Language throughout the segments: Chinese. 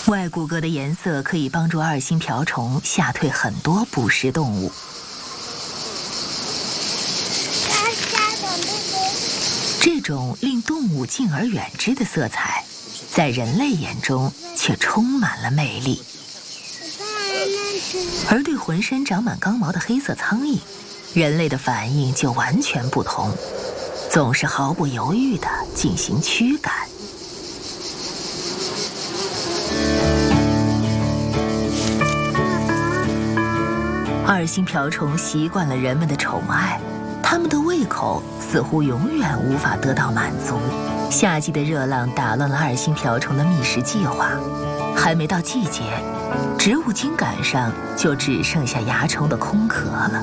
外骨骼的颜色可以帮助二星瓢虫吓退很多捕食动物。这种令动物敬而远之的色彩，在人类眼中却充满了魅力。而对浑身长满刚毛的黑色苍蝇，人类的反应就完全不同，总是毫不犹豫地进行驱赶。二星瓢虫习惯了人们的宠爱，它们的胃口似乎永远无法得到满足。夏季的热浪打乱了二星瓢虫的觅食计划，还没到季节，植物茎秆上就只剩下蚜虫的空壳了。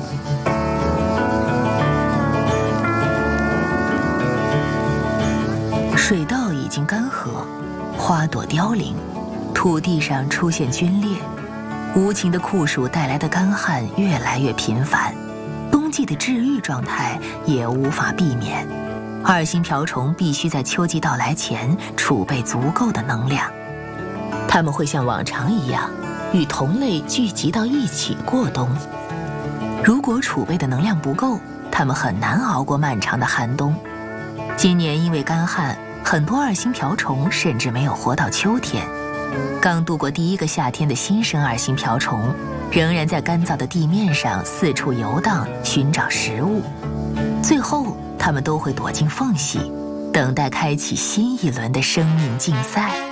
水稻已经干涸，花朵凋零，土地上出现皲裂。无情的酷暑带来的干旱越来越频繁，冬季的治愈状态也无法避免。二星瓢虫必须在秋季到来前储备足够的能量。它们会像往常一样，与同类聚集到一起过冬。如果储备的能量不够，它们很难熬过漫长的寒冬。今年因为干旱，很多二星瓢虫甚至没有活到秋天。刚度过第一个夏天的新生二星瓢虫，仍然在干燥的地面上四处游荡，寻找食物。最后，它们都会躲进缝隙，等待开启新一轮的生命竞赛。